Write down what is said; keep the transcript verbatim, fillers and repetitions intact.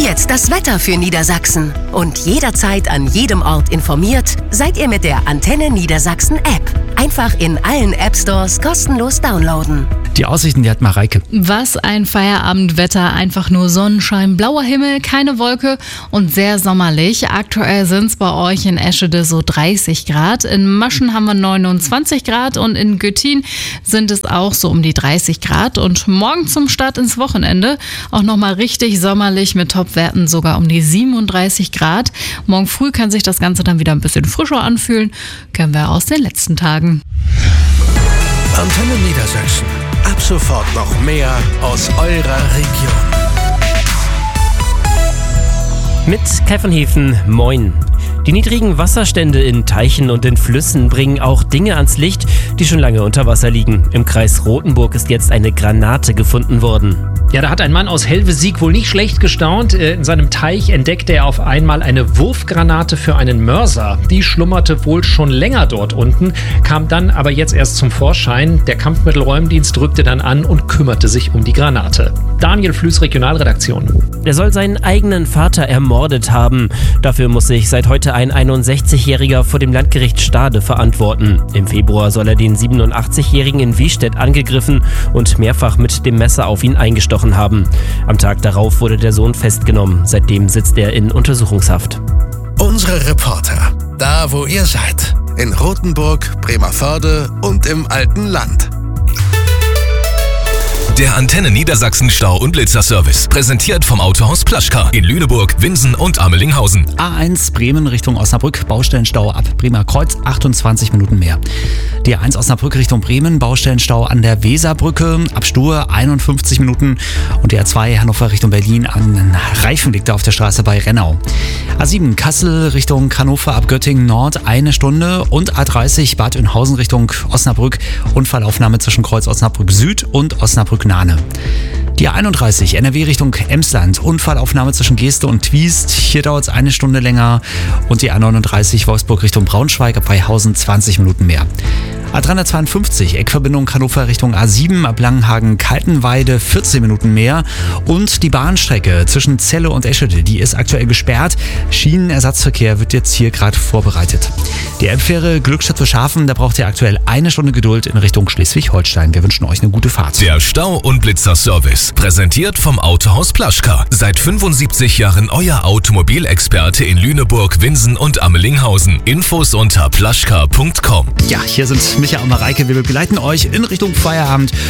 Jetzt das Wetter für Niedersachsen. Und jederzeit an jedem Ort informiert seid ihr mit der Antenne Niedersachsen App. Einfach in allen App-Stores kostenlos downloaden. Die Aussichten, die hat Mareike. Was ein Feierabendwetter, einfach nur Sonnenschein, blauer Himmel, keine Wolke und sehr sommerlich. Aktuell sind es bei euch in Eschede so dreißig Grad, in Maschen haben wir neunundzwanzig Grad und in Göttin sind es auch so um die dreißig Grad. Und morgen zum Start ins Wochenende auch nochmal richtig sommerlich mit Topwerten sogar um die siebenunddreißig Grad. Morgen früh kann sich das Ganze dann wieder ein bisschen frischer anfühlen, kennen wir aus den letzten Tagen. Antenne Niedersachsen. Ab sofort noch mehr aus eurer Region. Mit Kai von Hefen, moin. Die niedrigen Wasserstände in Teichen und in Flüssen bringen auch Dinge ans Licht, die schon lange unter Wasser liegen. Im Kreis Rothenburg ist jetzt eine Granate gefunden worden. Ja, da hat ein Mann aus Helvesiek wohl nicht schlecht gestaunt. In seinem Teich entdeckte er auf einmal eine Wurfgranate für einen Mörser. Die schlummerte wohl schon länger dort unten, kam dann aber jetzt erst zum Vorschein. Der Kampfmittelräumdienst rückte dann an und kümmerte sich um die Granate. Daniel Flüß, Regionalredaktion. Er soll seinen eigenen Vater ermordet haben. Dafür muss sich seit heute ein einundsechzigjähriger vor dem Landgericht Stade verantworten. Im Februar soll er den siebenundachtzigjährigen in Wiestedt angegriffen und mehrfach mit dem Messer auf ihn eingestochen haben. Am Tag darauf wurde der Sohn festgenommen. Seitdem sitzt er in Untersuchungshaft. Unsere Reporter, da wo ihr seid. In Rothenburg, Bremervörde und im alten Land. Der Antenne Niedersachsen Stau- und Blitzerservice. Präsentiert vom Autohaus Plaschka in Lüneburg, Winsen und Amelinghausen. A eins Bremen Richtung Osnabrück, Baustellenstau ab Bremer Kreuz, achtundzwanzig Minuten mehr. Die A eins Osnabrück Richtung Bremen, Baustellenstau an der Weserbrücke, ab Stur einundfünfzig Minuten. Und die A zwei Hannover Richtung Berlin an Reifen liegt da auf der Straße bei Rennau. A sieben Kassel Richtung Hannover ab Göttingen Nord, eine Stunde. Und A dreißig Bad Oeynhausen Richtung Osnabrück, Unfallaufnahme zwischen Kreuz Osnabrück Süd und Osnabrück Nahne. Die A einunddreißig N R W Richtung Emsland, Unfallaufnahme zwischen Geeste und Twiest, hier dauert es eine Stunde länger. Und die A neununddreißig Wolfsburg Richtung Braunschweig ab Beihausen zwanzig Minuten mehr. A dreihundertzweiundfünfzig Eckverbindung Hannover Richtung A sieben ab Langenhagen-Kaltenweide vierzehn Minuten mehr. Und die Bahnstrecke zwischen Celle und Eschede, die ist aktuell gesperrt. Schienenersatzverkehr wird jetzt hier gerade vorbereitet. Die Elbfähre Glückstadt Schafen, da braucht ihr aktuell eine Stunde Geduld in Richtung Schleswig-Holstein. Wir wünschen euch eine gute Fahrt. Der Stau- und Blitzer-Service. Präsentiert vom Autohaus Plaschka. Seit fünfundsiebzig Jahren euer Automobilexperte in Lüneburg, Winsen und Amelinghausen. Infos unter plaschka punkt com. Ja, hier sind Micha und Mareike. Wir begleiten euch in Richtung Feierabend.